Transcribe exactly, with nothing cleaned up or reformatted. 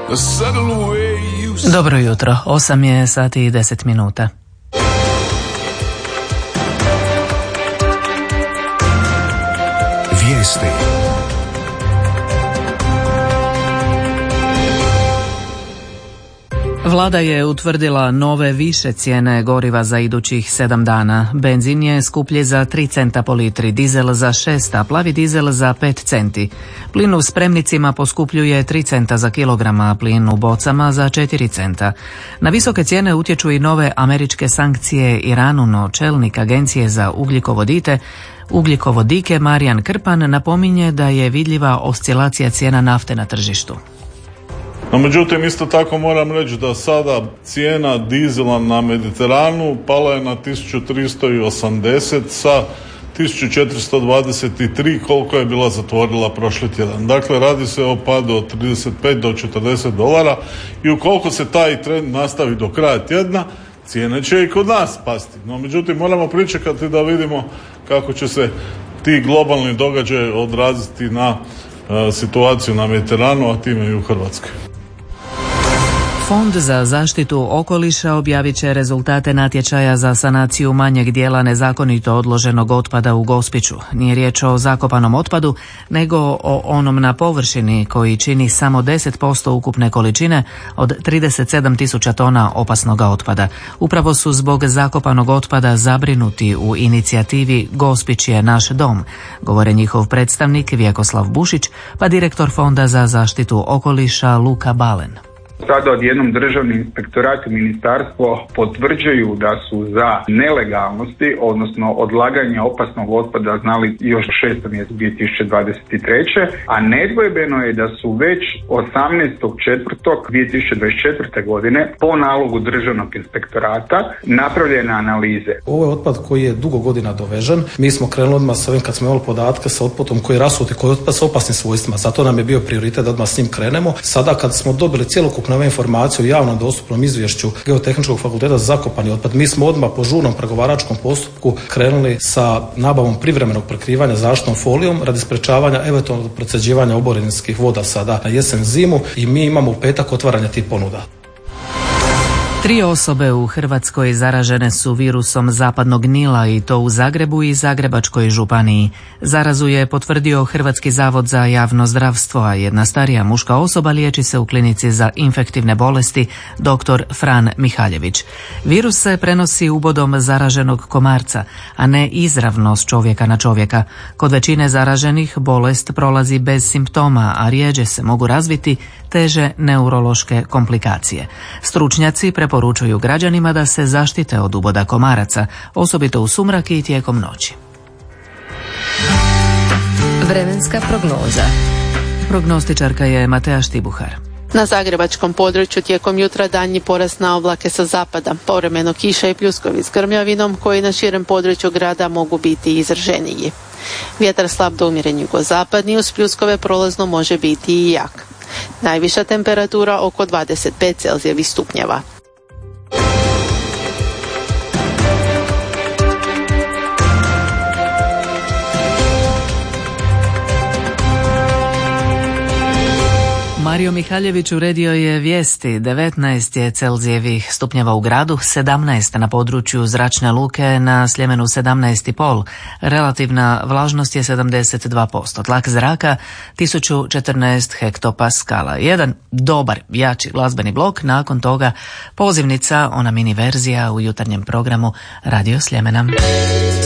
Dobro jutro, osam je sati i deset minuta. Vijesti. Vlada je utvrdila nove više cijene goriva za idućih sedam dana. Benzin je skuplji za tri centa po litri, dizel za šest, a plavi dizel za pet centi. Plin u spremnicima poskupljuje tri centa za kilograma, a plin u bocama za četiri centa. Na visoke cijene utječu i nove američke sankcije Iranu, no čelnik Agencije za ugljikovodite ugljikovodike Marijan Krpan napominje da je vidljiva oscilacija cijena nafte na tržištu. No, međutim, isto tako moram reći da sada cijena dizela na Mediteranu pala je na tisuću tristo osamdeset sa tisuću četiristo dvadeset tri koliko je bila zatvorila prošli tjedan. Dakle, radi se o padu od trideset pet do četrdeset dolara i ukoliko se taj trend nastavi do kraja tjedna, cijene će i kod nas pasti. No, međutim, moramo pričekati da vidimo kako će se ti globalni događaji odraziti na uh, situaciju na Mediteranu, a time i u Hrvatskoj. Fond za zaštitu okoliša objavit će rezultate natječaja za sanaciju manjeg dijela nezakonito odloženog otpada u Gospiću. Nije riječ o zakopanom otpadu, nego o onom na površini koji čini samo deset posto ukupne količine od trideset sedam tisuća tona opasnog otpada. Upravo su zbog zakopanog otpada zabrinuti u inicijativi Gospić je naš dom, govore njihov predstavnik Vjekoslav Bušić, pa direktor Fonda za zaštitu okoliša Luka Balen. Sada odjednom državni inspektorat i ministarstvo potvrđuju da su za nelegalnosti, odnosno odlaganje opasnog otpada znali još u šestom mjesecu dvije tisuće dvadeset treće. a nedvojbeno je da su već osamnaestog četvrtog dvije tisuće dvadeset četvrte. godine po nalogu državnog inspektorata napravljene analize. Ovo je otpad koji je dugo godina dovežen. Mi smo krenuli odmah sa ovim kad smo imali podatke sa otpadom koji je rasuti, koji je otpad sa opasnim svojstvima. Zato nam je bio prioritet da odmah s njim krenemo. Sada kad smo dobili cjelokupno nove informacije u javnom dostupnom izvješću Geotehničkog fakulteta za zakopani otpad, mi smo odmah po žurnom pregovaračkom postupku krenuli sa nabavom privremenog prekrivanja zaštitnom folijom radi sprečavanja eventualnog procjeđivanja oborinskih voda sada na jesen zimu i mi imamo u petak otvaranje tih ponuda. Tri osobe u Hrvatskoj zaražene su virusom zapadnog Nila i to u Zagrebu i Zagrebačkoj županiji. Zarazu je potvrdio Hrvatski zavod za javno zdravstvo, a jedna starija muška osoba liječi se u klinici za infektivne bolesti doktor Fran Mihaljević. Virus se prenosi ubodom zaraženog komarca, a ne izravno s čovjeka na čovjeka. Kod većine zaraženih bolest prolazi bez simptoma, a rijeđe se mogu razviti teže neurološke komplikacije. Stručnjaci preporučuju građanima da se zaštite od uboda komaraca, osobito u sumrak i tijekom noći. Vremenska prognoza. Prognostičarka je Matea Štibuhar. Na zagrebačkom području tijekom jutra daljnji porast na oblake sa zapada, povremeno kiša i pljuskovi s grmljavinom koji na širem području grada mogu biti izraženiji. Vjetar slab do umjeren jugozapadni, uz pljuskove prolazno može biti i jak. Najviša temperatura oko dvadeset pet Celzijevih stupnjeva. Mario Mihaljević uredio je vijesti. devetnaest je Celzijevih stupnjeva u gradu, sedamnaest na području zračne luke, na Sljemenu sedamnaest i pol. Relativna vlažnost je sedamdeset dva posto. Tlak zraka tisuću četrnaest hektopaskala. Jedan dobar, jači glazbeni blok, nakon toga pozivnica, ona mini verzija u jutarnjem programu Radio Sljemena.